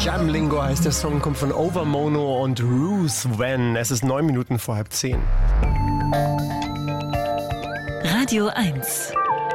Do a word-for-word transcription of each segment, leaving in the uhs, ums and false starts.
Jamlingo heißt der Song, kommt von Overmono und Ruth Van. Es ist neun Minuten vor halb zehn. Radio eins.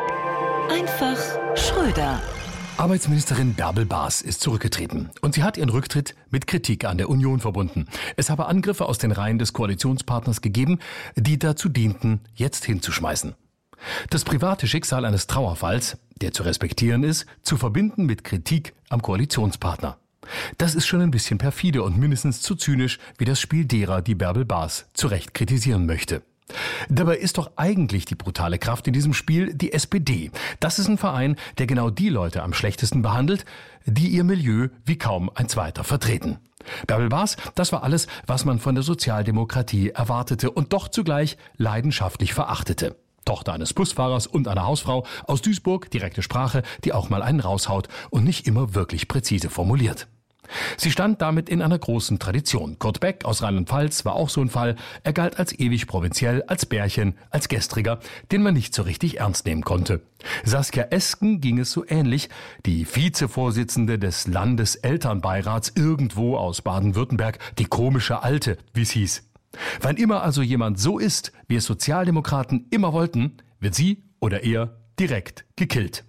Einfach Schröder. Arbeitsministerin Bärbel Baas ist zurückgetreten und sie hat ihren Rücktritt mit Kritik an der Union verbunden. Es habe Angriffe aus den Reihen des Koalitionspartners gegeben, die dazu dienten, jetzt hinzuschmeißen. Das private Schicksal eines Trauerfalls, der zu respektieren ist, zu verbinden mit Kritik am Koalitionspartner. Das ist schon ein bisschen perfide und mindestens zu zynisch wie das Spiel derer, die Bärbel Baas zu Recht kritisieren möchte. Dabei ist doch eigentlich die brutale Kraft in diesem Spiel die S P D. Das ist ein Verein, der genau die Leute am schlechtesten behandelt, die ihr Milieu wie kaum ein zweiter vertreten. Bärbel Baas, das war alles, was man von der Sozialdemokratie erwartete und doch zugleich leidenschaftlich verachtete. Tochter eines Busfahrers und einer Hausfrau aus Duisburg, direkte Sprache, die auch mal einen raushaut und nicht immer wirklich präzise formuliert. Sie stand damit in einer großen Tradition. Kurt Beck aus Rheinland-Pfalz war auch so ein Fall. Er galt als ewig provinziell, als Bärchen, als Gestriger, den man nicht so richtig ernst nehmen konnte. Saskia Esken ging es so ähnlich. Die Vizevorsitzende des Landeselternbeirats irgendwo aus Baden-Württemberg, die komische Alte, wie es hieß. Wann immer also jemand so ist, wie es Sozialdemokraten immer wollten, wird sie oder er direkt gekillt.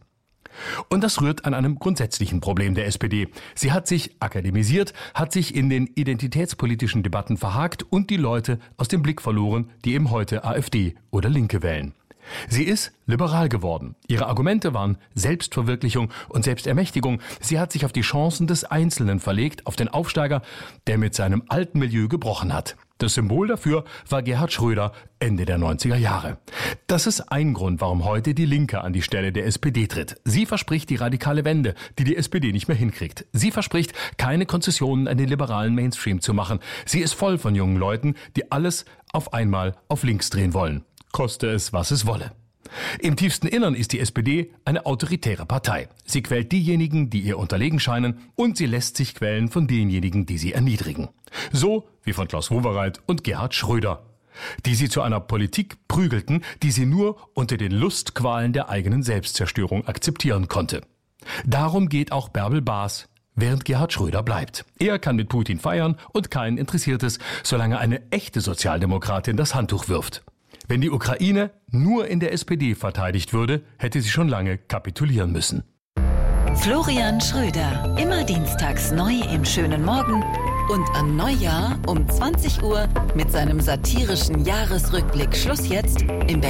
Und das rührt an einem grundsätzlichen Problem der S P D. Sie hat sich akademisiert, hat sich in den identitätspolitischen Debatten verhakt und die Leute aus dem Blick verloren, die eben heute AfD oder Linke wählen. Sie ist liberal geworden. Ihre Argumente waren Selbstverwirklichung und Selbstermächtigung. Sie hat sich auf die Chancen des Einzelnen verlegt, auf den Aufsteiger, der mit seinem alten Milieu gebrochen hat. Das Symbol dafür war Gerhard Schröder Ende der neunziger Jahre. Das ist ein Grund, warum heute die Linke an die Stelle der S P D tritt. Sie verspricht die radikale Wende, die die S P D nicht mehr hinkriegt. Sie verspricht, keine Konzessionen an den liberalen Mainstream zu machen. Sie ist voll von jungen Leuten, die alles auf einmal auf links drehen wollen. Koste es, was es wolle. Im tiefsten Innern ist die S P D eine autoritäre Partei. Sie quält diejenigen, die ihr unterlegen scheinen, und sie lässt sich quälen von denjenigen, die sie erniedrigen. So wie von Klaus Wowereit und Gerhard Schröder, die sie zu einer Politik prügelten, die sie nur unter den Lustqualen der eigenen Selbstzerstörung akzeptieren konnte. Darum geht auch Bärbel Baas, während Gerhard Schröder bleibt. Er kann mit Putin feiern und keinen interessiert es, solange eine echte Sozialdemokratin das Handtuch wirft. Wenn die Ukraine nur in der S P D verteidigt würde, hätte sie schon lange kapitulieren müssen. Florian Schröder, immer dienstags neu im schönen Morgen und an Neujahr um zwanzig Uhr mit seinem satirischen Jahresrückblick Schluss jetzt im